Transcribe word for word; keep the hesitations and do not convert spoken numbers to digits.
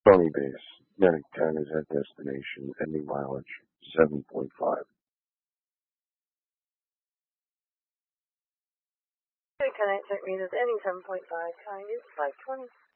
Tony base. Medic ten is at destination. Ending mileage seven point five. Medic ten eight check meters ending seven point five. Time is five twenty.